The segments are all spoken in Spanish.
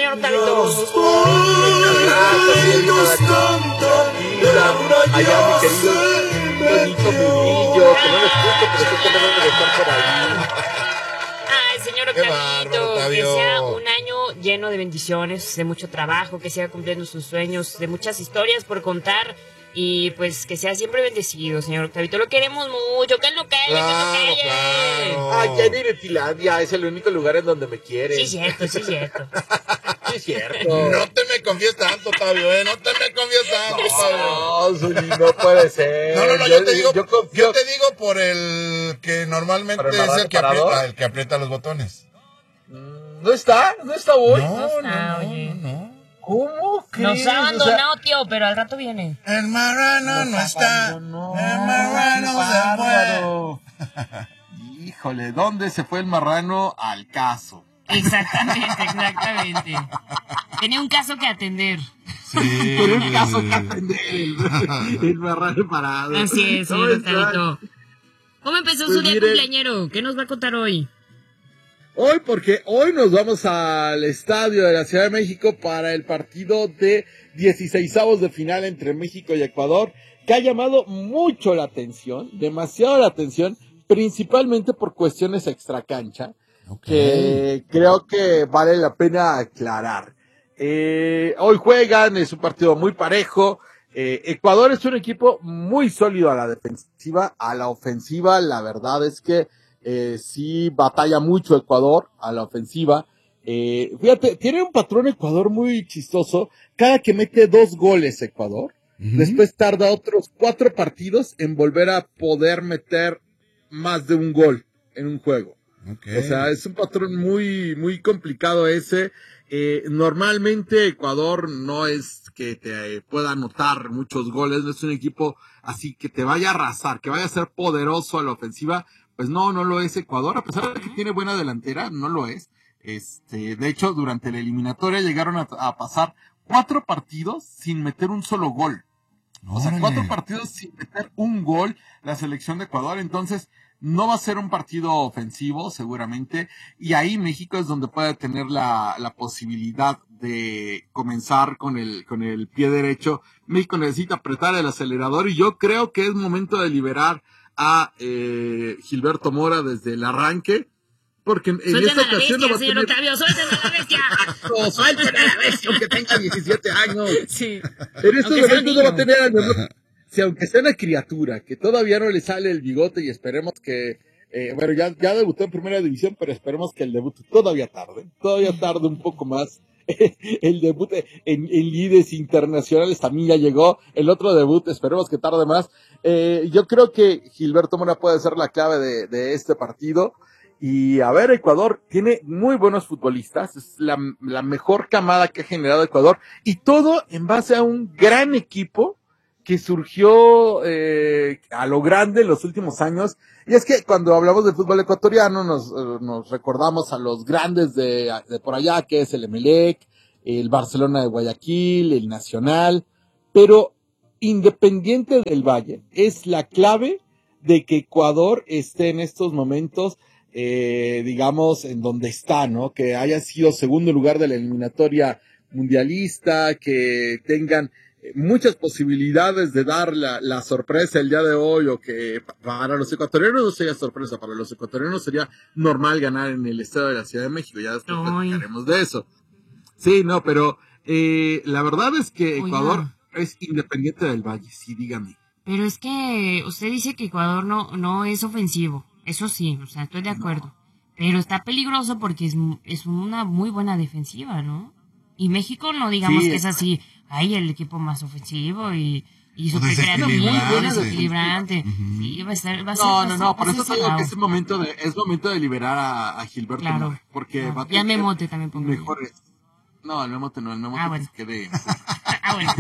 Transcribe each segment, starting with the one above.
señor Octavito. Allá mi querido bonito Murillo, que no les gusta, pero sí tenemos que estar por ahí. Ay, señor Octavito, que sea un año lleno de bendiciones, de mucho trabajo, que siga cumpliendo sus sueños, de muchas historias por contar. Y pues que sea siempre bendecido, señor Octavito. Lo queremos mucho, que él no calle, Claro. Allá en Iretilandia es el único lugar en donde me quieren. Sí, cierto. Sí, cierto. No te me confíes tanto, Octavio, no te me confíes tanto, Octavio. No puede ser. No, yo te digo por el que normalmente es el que aprieta los botones. ¿No está hoy? No. ¿Cómo que? Nos ha abandonado, tío, pero al rato viene. El marrano no está. El marrano se fue. Híjole, ¿dónde se fue el marrano? Al caso. Exactamente. Tenía un caso que atender. Sí. Tenía un caso que atender. El marrano parado. Así es, señor Octavito. ¿Cómo empezó su día cumpleañero? ¿Qué nos va a contar hoy? Porque hoy nos vamos al estadio de la Ciudad de México para el partido de 16avos de final entre México y Ecuador, que ha llamado mucho la atención, demasiado la atención, principalmente por cuestiones extracancha, que creo que vale la pena aclarar. Hoy juegan, es un partido muy parejo. Ecuador es un equipo muy sólido a la defensiva, a la ofensiva, la verdad es que sí batalla mucho Ecuador a la ofensiva. Fíjate, tiene un patrón Ecuador muy chistoso. Cada que mete 2 goles Ecuador, después tarda otros 4 partidos en volver a poder meter más de un gol en un juego. O sea, es un patrón muy, muy complicado ese. Normalmente Ecuador no es que te pueda anotar muchos goles, no es un equipo así que te vaya a arrasar, que vaya a ser poderoso a la ofensiva. Pues no lo es Ecuador, a pesar de que tiene buena delantera, no lo es. De hecho, durante la eliminatoria llegaron a pasar 4 partidos sin meter un solo gol. O sea, 4 partidos sin meter un gol la selección de Ecuador. Entonces, no va a ser un partido ofensivo, seguramente. Y ahí México es donde puede tener la posibilidad de comenzar con el pie derecho. México necesita apretar el acelerador y yo creo que es momento de liberar a Gilberto Mora desde el arranque, porque en esta ocasión no va a tener... Octavio, ¡suéltala a la bestia! ¡Suéltala a la bestia, aunque tenga 17 años! Sí. En estos momentos no va a tener al mejor... Si aunque sea una criatura, que todavía no le sale el bigote y esperemos que... bueno, ya debutó en primera división, pero esperemos que el debut todavía tarde un poco más. El debut en lides internacionales también ya llegó. El otro debut, esperemos que tarde más. Yo creo que Gilberto Mora puede ser la clave de este partido. Y a ver, Ecuador tiene muy buenos futbolistas. Es la mejor camada que ha generado Ecuador. Y todo en base a un gran equipo que surgió a lo grande en los últimos años. Y es que cuando hablamos de fútbol ecuatoriano nos recordamos a los grandes de por allá, que es el Emelec, el Barcelona de Guayaquil, el Nacional, pero Independiente del Valle es la clave de que Ecuador esté en estos momentos, digamos, en donde está, ¿no? Que haya sido segundo lugar de la eliminatoria mundialista, que tengan muchas posibilidades de dar la sorpresa el día de hoy, o que para los ecuatorianos no sería sorpresa, para los ecuatorianos sería normal ganar en el estadio de la Ciudad de México, ya después platicaremos de eso. Sí, no, pero la verdad es que Ecuador es Independiente del Valle, sí, dígame. Pero es que usted dice que Ecuador no es ofensivo, eso sí, o sea, estoy de acuerdo, pero está peligroso porque es una muy buena defensiva, ¿no? Y México no digamos que es así, el equipo más ofensivo y súper creativo, muy desequilibrante. Sí, va a ser No, por eso digo que es momento de liberar a Gilberto Mora, porque va a tener Memote también pongo mejores. No, el Memote no, el Memote bueno. que se quede. Bueno.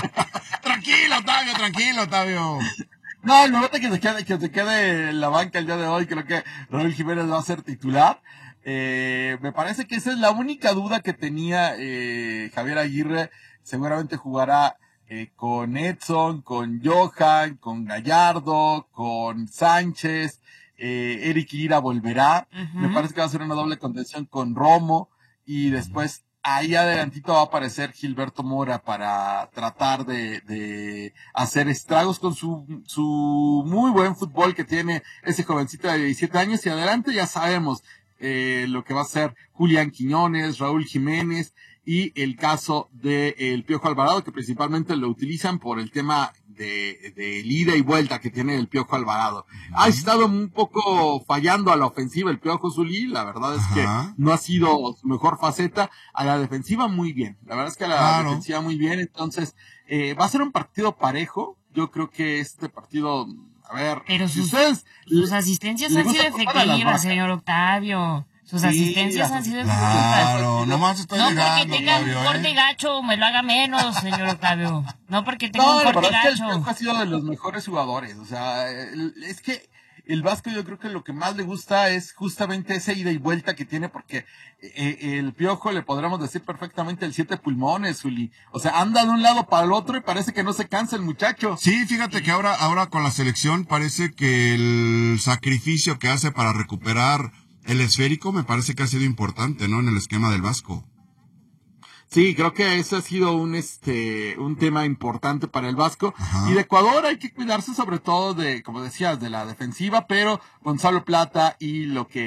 Tranquilo, Octavio. No, el Memote que se quede en la banca el día de hoy, creo que Raúl Jiménez va a ser titular. Me parece que esa es la única duda que tenía Javier Aguirre. Seguramente jugará con Edson, con Johan, con Gallardo, con Sánchez, Eric Lira volverá. Me parece que va a ser una doble contención con Romo y después ahí adelantito va a aparecer Gilberto Mora para tratar de hacer estragos con su muy buen fútbol que tiene ese jovencito de 17 años. Y adelante ya sabemos lo que va a ser Julián Quiñones, Raúl Jiménez y el caso de el Piojo Alvarado, que principalmente lo utilizan por el tema de ida y vuelta que tiene el Piojo Alvarado. Ha estado un poco fallando a la ofensiva el Piojo Zulí, la verdad es que no ha sido su mejor faceta. A la defensiva muy bien, la verdad es que a la defensiva muy bien. Entonces va a ser un partido parejo. Yo creo que este partido, a ver, pero si sus asistencias han sido efectivas, señor Octavio. Sus asistencias han sido efectivas. Claro, nomás estoy llegando, porque tenga un corte gacho, me lo haga menos, señor Octavio. No porque tenga un corte gacho. Es que el Piojo ha sido de los mejores jugadores. O sea, es que el Vasco yo creo que lo que más le gusta es justamente esa ida y vuelta que tiene, porque el Piojo le podríamos decir perfectamente el 7 pulmones, Zuli. O sea, anda de un lado para el otro y parece que no se cansa el muchacho. Sí, fíjate que ahora con la selección parece que el sacrificio que hace para recuperar el esférico me parece que ha sido importante, ¿no? En el esquema del Vasco. Sí, creo que ese ha sido un tema importante para el Vasco. Y de Ecuador hay que cuidarse sobre todo de, como decías, de la defensiva, pero Gonzalo Plata y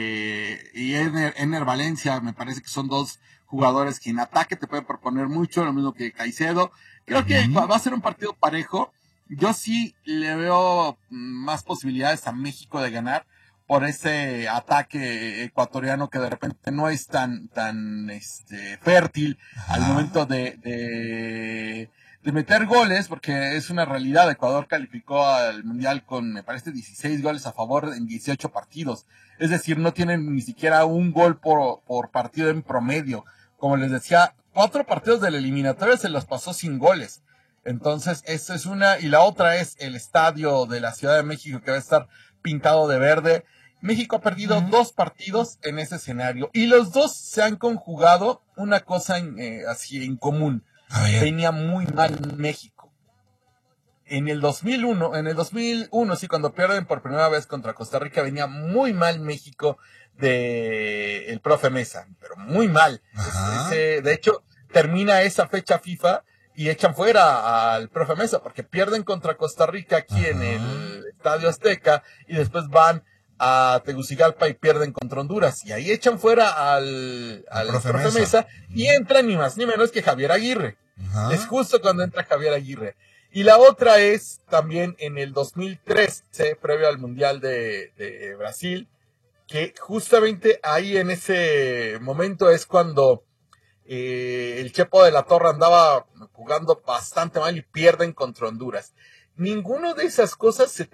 Ener Valencia, me parece que son dos jugadores que en ataque te pueden proponer mucho, lo mismo que Caicedo. Creo que va a ser un partido parejo. Yo sí le veo más posibilidades a México de ganar por ese ataque ecuatoriano que de repente no es tan fértil al momento de meter goles, porque es una realidad. Ecuador calificó al Mundial con, me parece, 16 goles a favor en 18 partidos. Es decir, no tienen ni siquiera un gol por partido en promedio. Como les decía, 4 partidos de la eliminatoria se los pasó sin goles. Entonces, esa es una. Y la otra es el estadio de la Ciudad de México, que va a estar pintado de verde. México ha perdido 2 partidos en ese escenario y los 2 se han conjugado una cosa así en común. Venía muy mal México. En el 2001, sí, cuando pierden por primera vez contra Costa Rica, venía muy mal México de el profe Mesa, pero muy mal. De hecho, termina esa fecha FIFA y echan fuera al profe Mesa porque pierden contra Costa Rica aquí en el Estadio Azteca y después van a Tegucigalpa y pierden contra Honduras. Y ahí echan fuera al profe Mesa y entra ni más ni menos que Javier Aguirre. Es justo cuando entra Javier Aguirre. Y la otra es también en el 2013, previo al Mundial de Brasil, que justamente ahí en ese momento es cuando el Chepo de la Torre andaba jugando bastante mal y pierden contra Honduras. Ninguno de esas cosas se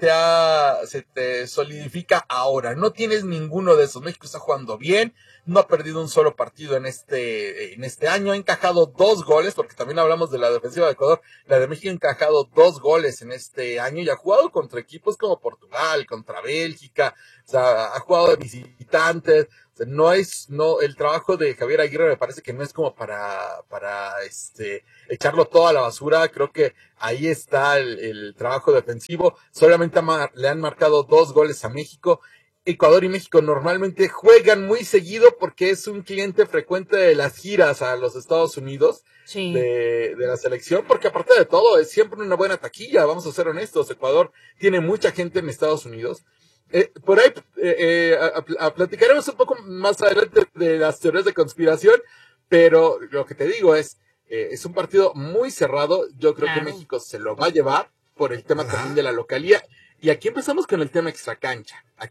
te solidifica ahora. No tienes ninguno de esos. México está jugando bien. No ha perdido un solo partido en este año. Ha encajado 2 goles, porque también hablamos de la defensiva de Ecuador. La de México ha encajado 2 goles en este año y ha jugado contra equipos como Portugal, contra Bélgica. O sea, ha jugado de visitantes. O sea, el trabajo de Javier Aguirre me parece que no es como para echarlo todo a la basura. Creo que ahí está el trabajo defensivo. Solamente le han marcado 2 goles a México. Ecuador y México normalmente juegan muy seguido porque es un cliente frecuente de las giras a los Estados Unidos de la selección, porque aparte de todo es siempre una buena taquilla, vamos a ser honestos. Ecuador tiene mucha gente en Estados Unidos. Por ahí platicaremos un poco más adelante de las teorías de conspiración, pero lo que te digo es un partido muy cerrado. Yo creo que México se lo va a llevar por el tema también de la localía. Y aquí empezamos con el tema extracancha. A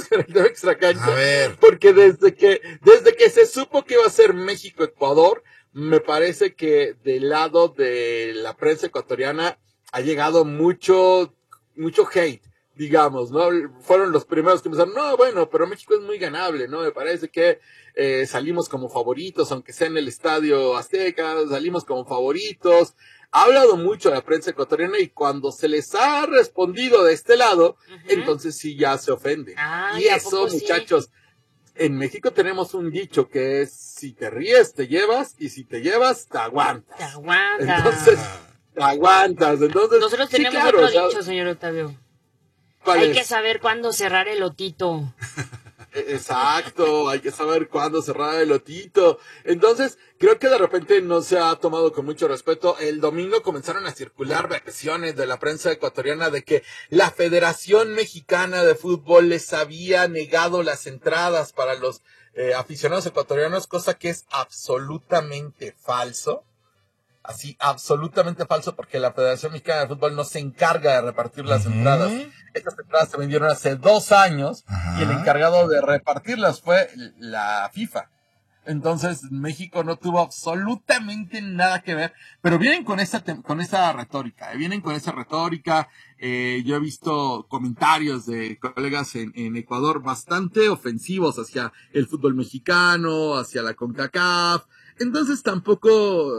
ver. Porque desde que se supo que iba a ser México-Ecuador, me parece que del lado de la prensa ecuatoriana ha llegado mucho hate, digamos, ¿no? Fueron los primeros que empezaron, no, bueno, pero México es muy ganable, ¿no? Me parece que salimos como favoritos, aunque sea en el Estadio Azteca, salimos como favoritos. Ha hablado mucho la prensa ecuatoriana y cuando se les ha respondido de este lado, entonces sí ya se ofende. Y eso, muchachos, en México tenemos un dicho que es, si te ríes, te llevas, y si te llevas, te aguantas. Entonces, te aguantas. Entonces, nosotros tenemos otro dicho, señor Octavio. Hay que saber cuándo cerrar el otito. Exacto, hay que saber cuándo cerrar el lotito. Entonces, creo que de repente no se ha tomado con mucho respeto. El domingo comenzaron a circular versiones de la prensa ecuatoriana de que la Federación Mexicana de Fútbol les había negado las entradas para los aficionados ecuatorianos, cosa que es absolutamente falso. Así, absolutamente falso, porque la Federación Mexicana de Fútbol no se encarga de repartir las entradas. Estas entradas se vendieron hace 2 años y el encargado de repartirlas fue la FIFA. Entonces, México no tuvo absolutamente nada que ver, pero vienen con esa retórica, vienen con esa retórica. Yo he visto comentarios de colegas en Ecuador bastante ofensivos hacia el fútbol mexicano, hacia la CONCACAF. Entonces tampoco,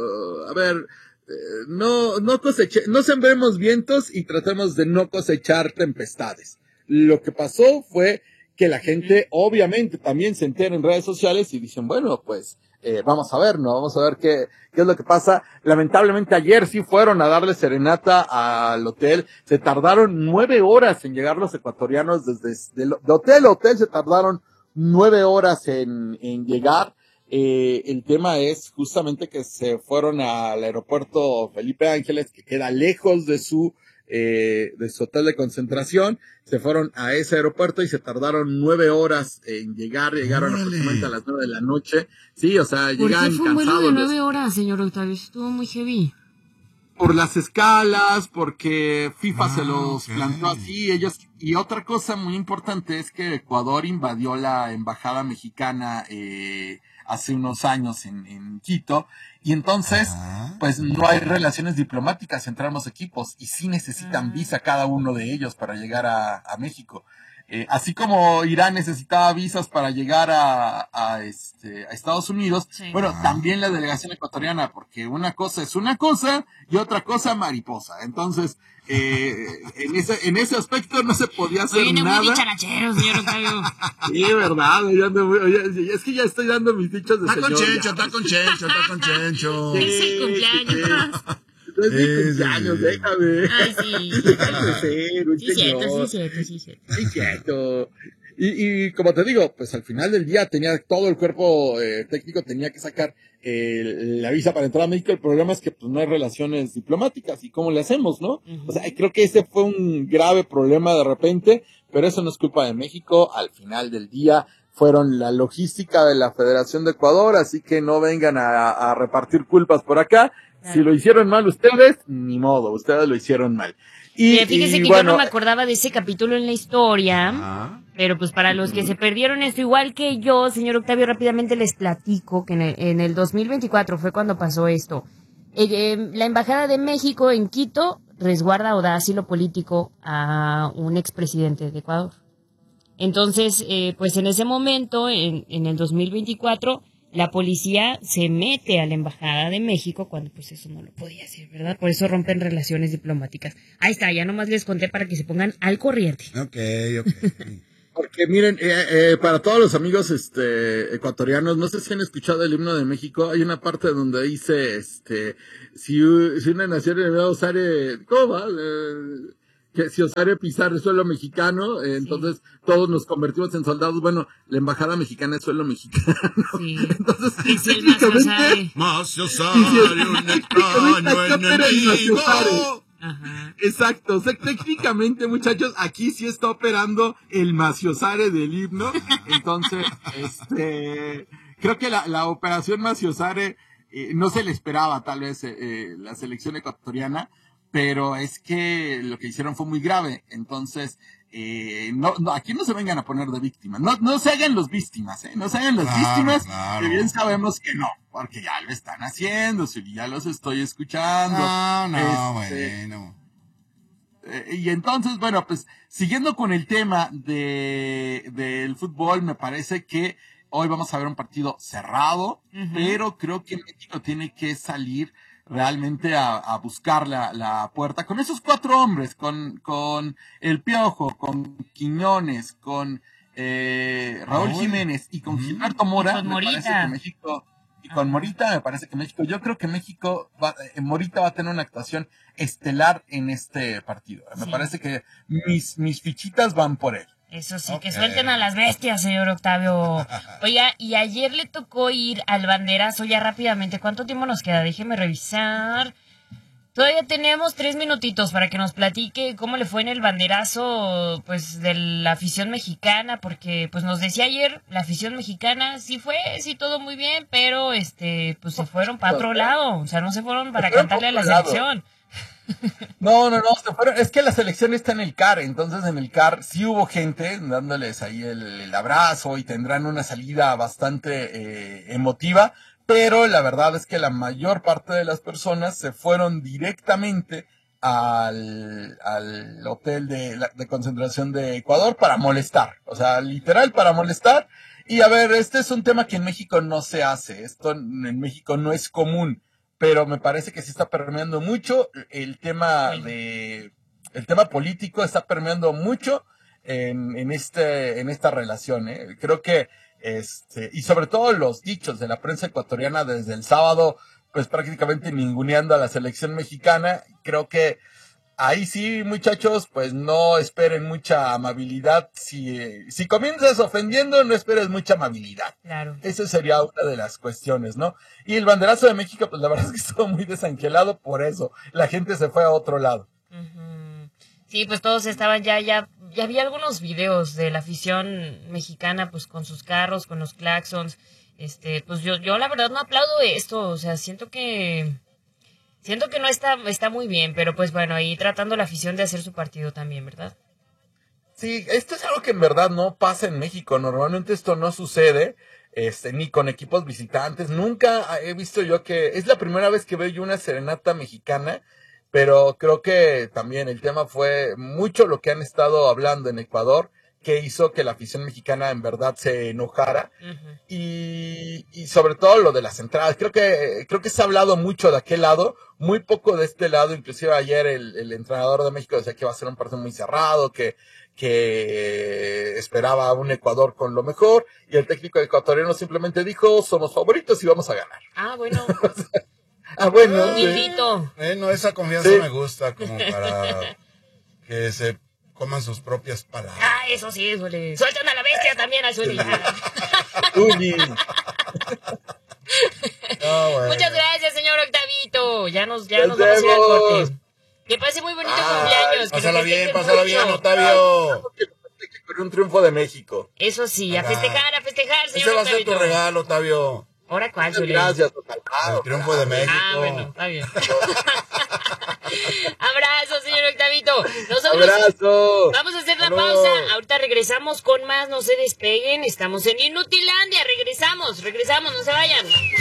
no sembremos vientos y tratemos de no cosechar tempestades. Lo que pasó fue que la gente obviamente también se entera en redes sociales y dicen, bueno, pues vamos a ver, ¿no? Vamos a ver qué es lo que pasa. Lamentablemente ayer sí fueron a darle serenata al hotel. Se tardaron 9 horas en llegar los ecuatorianos de hotel a hotel, se tardaron 9 horas en llegar. El tema es justamente que se fueron al aeropuerto Felipe Ángeles, que queda lejos de su hotel de concentración. Se fueron a ese aeropuerto y se tardaron 9 horas en llegar. Llegaron aproximadamente a las 9 de la noche. Sí, o sea, llegan cansados. ¿Por qué fue un vuelo de 9 horas, señor Octavio? Estuvo muy heavy. Por las escalas, porque FIFA se los planteó así, ellos. Y otra cosa muy importante es que Ecuador invadió la embajada mexicana hace unos años en Quito, y entonces pues no hay relaciones diplomáticas entre ambos equipos, y sí necesitan visa cada uno de ellos para llegar a México. Así como Irán necesitaba visas para llegar a Estados Unidos, bueno, también la delegación ecuatoriana, porque una cosa es una cosa y otra cosa mariposa. Entonces, en ese aspecto no se podía hacer nada. Muy dicharachero, señor Octavio. Sí, verdad, oye, es que ya estoy dando mis dichos de señor. Está con Chencho. Es el cumpleaños. No es mi cumpleaños, déjame. Ay, sí. Déjame ser un señor. Sí, cierto. Y como te digo, pues al final del día tenía todo el cuerpo técnico, tenía que sacar la visa para entrar a México. El problema es que pues no hay relaciones diplomáticas, y cómo le hacemos, ¿no? O sea, creo que ese fue un grave problema de repente, pero eso no es culpa de México. Al final del día fueron la logística de la Federación de Ecuador, así que no vengan a repartir culpas por acá. Si lo hicieron mal ustedes, ni modo, ustedes lo hicieron mal. Y fíjese que bueno, yo no me acordaba de ese capítulo en la historia, pero pues para los que se perdieron esto, igual que yo, señor Octavio, rápidamente les platico que en el 2024 fue cuando pasó esto. La Embajada de México en Quito resguarda o da asilo político a un expresidente de Ecuador. Entonces, pues en ese momento, en el 2024... la policía se mete a la Embajada de México cuando pues eso no lo podía hacer, ¿verdad? Por eso rompen relaciones diplomáticas. Ahí está, ya nomás les conté para que se pongan al corriente. Ok. Porque miren, para todos los amigos ecuatorianos, no sé si han escuchado el himno de México, hay una parte donde dice, si una nación va a usar, ¿cómo va? Que si osare pisar el suelo mexicano, entonces todos nos convertimos en soldados. Bueno, la embajada mexicana es suelo mexicano. Sí. Entonces, y si técnicamente... un extraño enemigo. Ajá. Exacto, o sea, técnicamente, muchachos, aquí sí está operando el maciosare del himno. Entonces, creo que la operación maciosare no se le esperaba, tal vez, la selección ecuatoriana. Pero es que lo que hicieron fue muy grave. Entonces, aquí no se vengan a poner de víctimas. No se hagan los víctimas, no se hagan las víctimas, claro. Que bien sabemos que no, porque ya lo están haciendo, ya los estoy escuchando. Bueno. Y entonces, bueno, pues, siguiendo con el tema del fútbol, me parece que hoy vamos a ver un partido cerrado, pero creo que México tiene que salir realmente a buscar la puerta con esos 4 hombres, con el Piojo, con Quiñones, con Raúl Jiménez y con Gilberto Mora. Con Morita. Con Morita, me parece que México, yo creo que México Morita va a tener una actuación estelar en este partido. Me parece que mis fichitas van por él. Eso sí, que suelten a las bestias, señor Octavio. Oiga, y ayer le tocó ir al banderazo ya rápidamente. ¿Cuánto tiempo nos queda? Déjeme revisar. Todavía tenemos 3 minutitos para que nos platique cómo le fue en el banderazo, pues, de la afición mexicana, porque, pues, nos decía ayer, la afición mexicana sí todo muy bien, pero, pues, se fueron para otro lado, o sea, no se fueron para cantarle a la selección. No, se fueron. Es que la selección está en el CAR, entonces en el CAR sí hubo gente dándoles ahí el abrazo y tendrán una salida bastante emotiva. Pero la verdad es que la mayor parte de las personas se fueron directamente al hotel de concentración de Ecuador para molestar. O sea, literal para molestar. Y a ver, este es un tema que en México no se hace. Esto en México no es común. Pero me parece que sí está permeando mucho. El tema político está permeando mucho en esta relación, ¿eh? Creo que y sobre todo los dichos de la prensa ecuatoriana desde el sábado, pues prácticamente ninguneando a la selección mexicana. Creo que ahí sí, muchachos, pues no esperen mucha amabilidad. Si comienzas ofendiendo, no esperes mucha amabilidad. Claro. Esa sería una de las cuestiones, ¿no? Y el banderazo de México, pues la verdad es que estuvo muy desangelado por eso. La gente se fue a otro lado. Uh-huh. Sí, pues todos estaban ya había algunos videos de la afición mexicana, pues con sus carros, con los claxons. Pues yo la verdad no aplaudo esto, o sea, siento que no está muy bien, pero pues bueno, ahí tratando la afición de hacer su partido también, ¿verdad? Sí, esto es algo que en verdad no pasa en México. Normalmente esto no sucede, ni con equipos visitantes. Nunca he visto yo que es la primera vez que veo yo una serenata mexicana. Pero creo que también el tema fue mucho lo que han estado hablando en Ecuador, que hizo que la afición mexicana en verdad se enojara. Uh-huh. Y sobre todo lo de las entradas. Creo que se ha hablado mucho de aquel lado, muy poco de este lado. Inclusive ayer el entrenador de México decía que va a ser un partido muy cerrado, que esperaba a un Ecuador con lo mejor. Y el técnico ecuatoriano simplemente dijo, somos favoritos y vamos a ganar. Ah, bueno. Bueno. Bueno, esa confianza me gusta, como para que se coman sus propias palabras. Ah, eso sí, Zuli. Sueltan a la bestia también a Zuli. Zuli. Bueno. Muchas gracias, señor Octavito. Ya nos vamos a ir al corte. Que pase muy bonito cumpleaños. Pásala bien, Octavio. Con un triunfo de México. Eso sí, a festejar, señor Ese va a ser tu regalo, Octavio. ¿Ahora cuál, Zuli? Gracias. El triunfo de México. Ah, bueno, está bien. Abrazo, señor Octavito. Nosotros Abrazo. vamos a hacer la pausa. Ahorita regresamos con más. No se despeguen. Estamos en Inutilandia. Regresamos. No se vayan.